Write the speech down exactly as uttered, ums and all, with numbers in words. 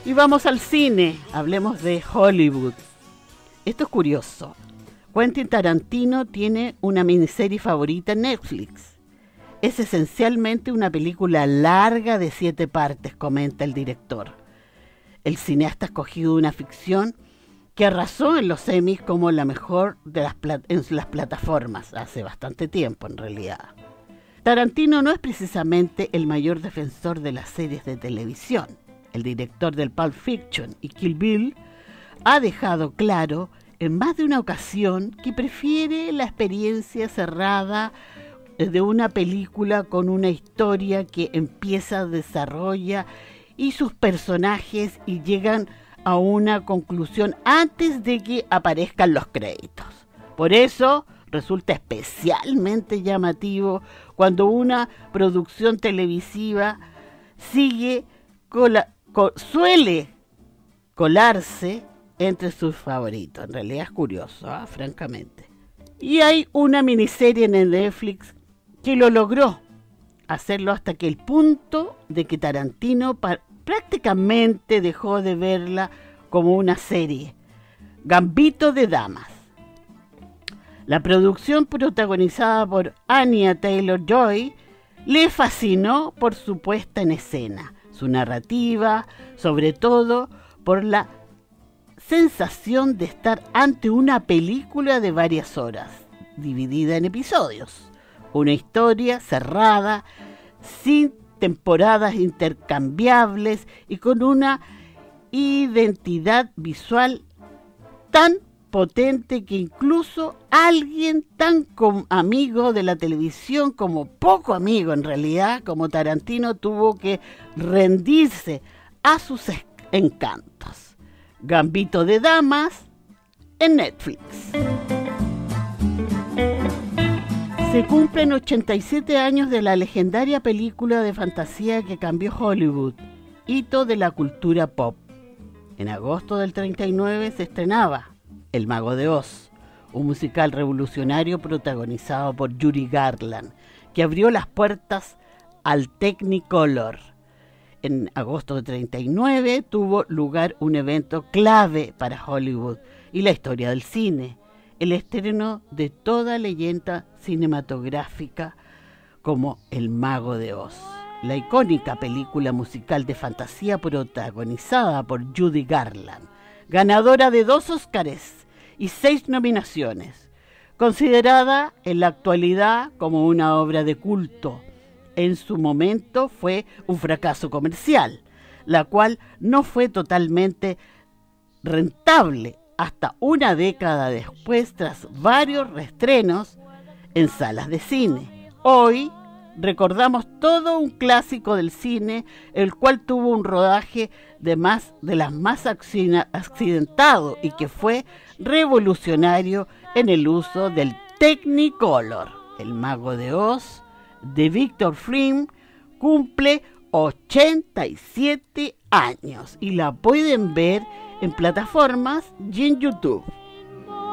Y vamos al cine, hablemos de Hollywood. Esto es curioso. Quentin Tarantino tiene una miniserie favorita en Netflix. Es esencialmente una película larga de siete partes, comenta el director. El cineasta ha escogido una ficción que arrasó en los Emmys como la mejor de las plat- en las plataformas, hace bastante tiempo en realidad. Tarantino no es precisamente el mayor defensor de las series de televisión. El director del Pulp Fiction y Kill Bill ha dejado claro en más de una ocasión que prefiere la experiencia cerrada de una película con una historia que empieza, desarrolla y sus personajes y llegan a una conclusión antes de que aparezcan los créditos. Por eso resulta especialmente llamativo cuando una producción televisiva sigue cola, co, suele colarse entre sus favoritos. En realidad es curioso, ¿eh? Francamente. Y hay una miniserie en Netflix que lo logró hacerlo hasta que el punto de que Tarantino pa- prácticamente dejó de verla como una serie. Gambito de Damas. La producción, protagonizada por Anya Taylor-Joy, le fascinó por su puesta en escena, su narrativa, sobre todo por la sensación de estar ante una película de varias horas, dividida en episodios. Una historia cerrada, sin temporadas intercambiables y con una identidad visual tan potente que incluso alguien tan com- amigo de la televisión como poco amigo en realidad, como Tarantino, tuvo que rendirse a sus es- encantos. Gambito de Damas en Netflix. Se cumplen ochenta y siete años de la legendaria película de fantasía que cambió Hollywood, hito de la cultura pop. En agosto del treinta y nueve se estrenaba El Mago de Oz, un musical revolucionario protagonizado por Judy Garland, que abrió las puertas al Technicolor. En agosto de treinta y nueve tuvo lugar un evento clave para Hollywood y la historia del cine, el estreno de toda leyenda cinematográfica como El Mago de Oz, la icónica película musical de fantasía protagonizada por Judy Garland, ganadora de dos Óscares y seis nominaciones, considerada en la actualidad como una obra de culto. En su momento fue un fracaso comercial, la cual no fue totalmente rentable hasta una década después, tras varios reestrenos en salas de cine. Hoy recordamos todo un clásico del cine, el cual tuvo un rodaje de más de las más accidentado y que fue revolucionario en el uso del Technicolor. El Mago de Oz, de Victor Frim, cumple ochenta y siete años y la pueden ver en plataformas y en YouTube.